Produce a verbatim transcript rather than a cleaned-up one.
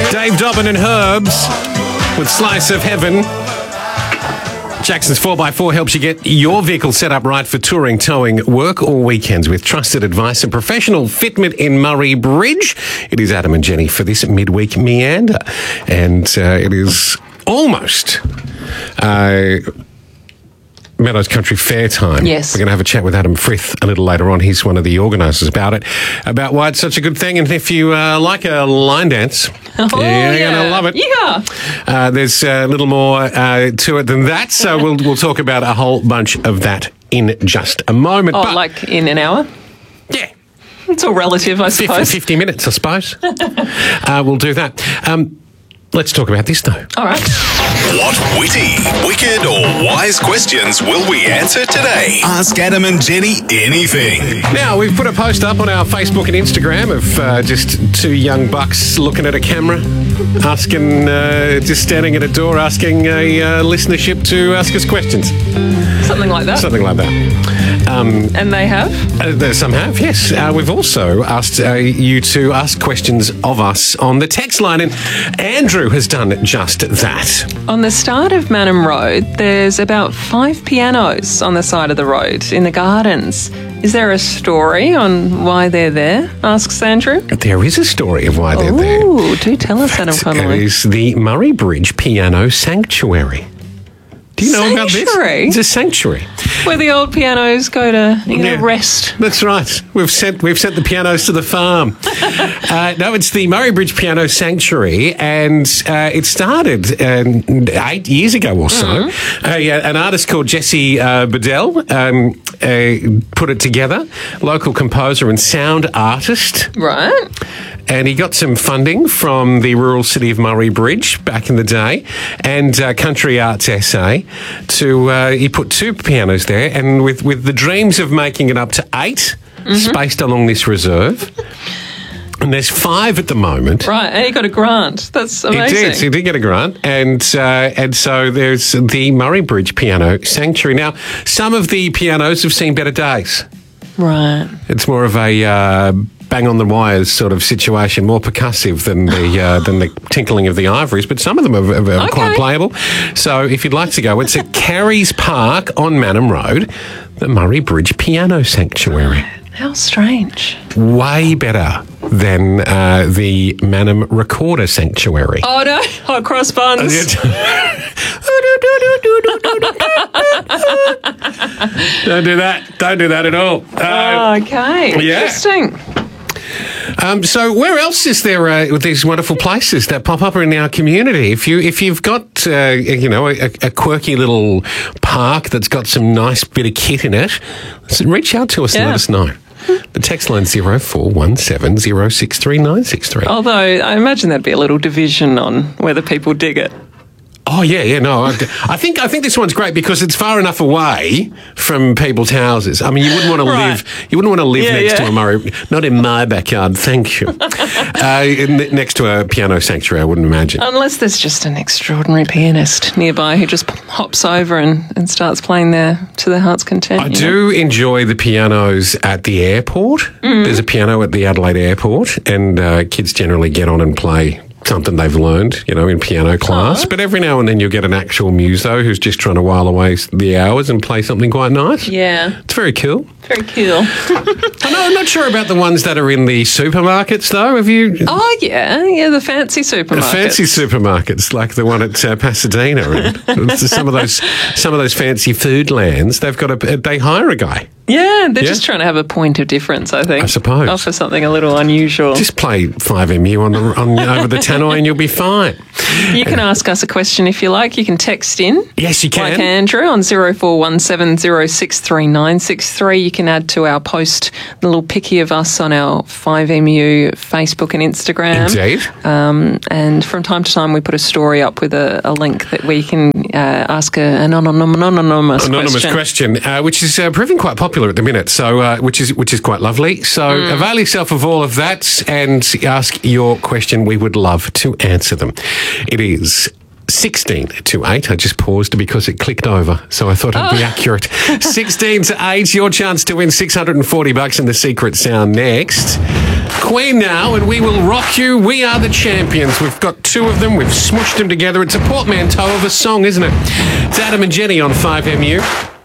Dave Dobbin and Herbs with Slice of Heaven. Jackson's four by four helps you get your vehicle set up right for touring, towing, work or weekends with trusted advice and professional fitment in Murray Bridge. It is Adam and Jenny for this midweek meander. And uh, it is almost uh, Meadows Country Fair time. Yes. We're going to have a chat with Adam Frith a little later on. He's one of the organisers about it, about why it's such a good thing. And if you uh, like a line dance, oh, yeah, you're yeah. going to love it. Yeah. Uh, there's a little more uh, to it than that, so we'll we'll talk about a whole bunch of that in just a moment. Oh, but, like in an hour? yeah. It's all relative, I suppose. fifty minutes, I suppose. uh, we'll do that. Um, let's talk about this, though. All right. What witty, wicked or wise questions will we answer today? Ask Adam and Jenny anything. Now, we've put a post up on our Facebook and Instagram of uh, just two young bucks looking at a camera, asking, uh, just standing at a door, asking a uh, listenership to ask us questions. Something like that. Something like that. Um, And they have? Uh, there- some have, yes. Uh, we've also asked uh, you to ask questions of us on the text line, and Andrew has done just that. On the start of Manham Road, there's about five pianos on the side of the road in the gardens. Is there a story on why they're there? Asks Andrew. There is a story of why they're there. Ooh, do tell us, Adam It Connolly. is the Murray Bridge Piano Sanctuary. Do you know about Sanctuary? this? It's a sanctuary. Where the old pianos go to you know, Yeah. rest. That's right. We've sent we've sent the pianos to the farm. uh, no, it's the Murray Bridge Piano Sanctuary, and uh, it started um, eight years ago or so. Mm-hmm. Uh, yeah, an artist called Jesse uh, Bedell um, uh, put it together. Local composer and sound artist. Right. And he got some funding from the rural city of Murray Bridge back in the day, and uh, Country Arts S A. To uh, he put two pianos there, and with, with the dreams of making it up to eight, Mm-hmm. spaced along this reserve. And there's five at the moment. Right, and he got a grant. That's He amazing. did. He did get a grant, and uh, and so there's the Murray Bridge Piano Sanctuary. Now, some of the pianos have seen better days. Right. It's more of a uh, bang on the wires sort of situation, more percussive than the uh, than the tinkling of the ivories, but some of them are, are Okay. quite playable. So if you'd like to go, it's at Carey's Park on Manham Road, the Murray Bridge Piano Sanctuary. How strange. Way better than uh, the Manham Recorder Sanctuary. Oh, no. Oh, cross buns. Don't do that. Don't do that at all. Uh, Okay. yeah. Interesting. Um, so, where else is there uh, these wonderful places that pop up in our community? If you if you've got uh, you know a, a quirky little park that's got some nice bit of kit in it, reach out to us and Yeah. let us know. The text line zero four one seven zero six three nine six three. Although I imagine there'd be a little division on whether people dig it. Oh yeah, yeah, no. I, I think I think this one's great because it's far enough away from people's houses. I mean, you wouldn't want to Right. live. You wouldn't want to live Yeah, next yeah. to a Murray. Not in my backyard, thank you. uh, in- next to a piano sanctuary, I wouldn't imagine. Unless there's just an extraordinary pianist nearby who just hops over and, and starts playing there to their heart's content. I you know? do enjoy the pianos at the airport. Mm. There's a piano at the Adelaide airport, and uh, kids generally get on and play something they've learned, you know, in piano class. Oh. But every now and then you'll get an actual muso who's just trying to while away the hours and play something quite nice. Yeah. It's very cool. Very cool. I know, I'm not sure about the ones that are in the supermarkets, though. Have you... Oh, yeah. Yeah, the fancy The supermarkets. fancy supermarkets, like the one at uh, Pasadena, and some of those, some of those fancy food lands. They've got a, they hire a guy. Yeah, they're Yeah. just trying to have a point of difference, I think. I suppose. Offer something a little unusual. Just play five M U on the on over the tannoy, and you'll be fine. You can ask us a question if you like. You can text in. Yes, you can. Like Andrew on zero four one seven zero six three nine six three. You can add to our post the little picky of us on our five M U Facebook and Instagram. Indeed. Um, and from time to time, we put a story up with a, a link that we can uh, ask a, an anonymous, anonymous, Anonymous question. question, uh, which is uh, proving quite popular at the minute, so uh, which is which is quite lovely. So Mm. avail yourself of all of that and ask your question. We would love to answer them. It is sixteen to eight. I just paused because it clicked over, so I thought I'd Oh. be accurate. sixteen to eight, your chance to win six hundred forty bucks in the secret sound next. Queen now, and we will rock you. We are the champions. We've got two of them. We've smushed them together. It's a portmanteau of a song, isn't it? It's Adam and Jenny on five M U.